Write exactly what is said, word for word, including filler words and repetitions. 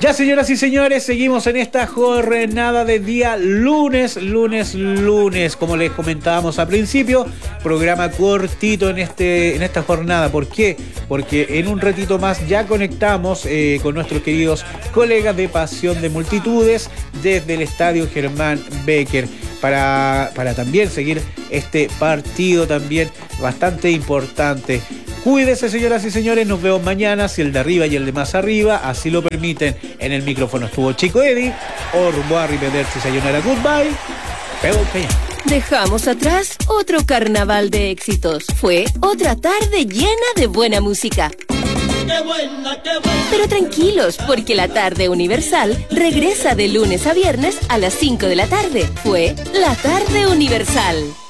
Ya, señoras y señores, seguimos en esta jornada de día lunes, lunes, lunes. Como les comentábamos al principio, programa cortito en, este, en esta jornada. ¿Por qué? Porque en un ratito más ya conectamos eh, con nuestros queridos colegas de Pasión de Multitudes desde el Estadio Germán Becker para, para también seguir este partido también bastante importante. Cuídense, señoras y señores, nos vemos mañana, si el de arriba y el de más arriba así lo permiten. En el micrófono estuvo Chico Eddie, o rumbo a rivederci, sayonara, goodbye. Pero que dejamos atrás otro carnaval de éxitos. Fue otra tarde llena de buena música. Qué buena, qué buena. Pero tranquilos, porque la tarde universal regresa de lunes a viernes a las cinco de la tarde. Fue la tarde universal.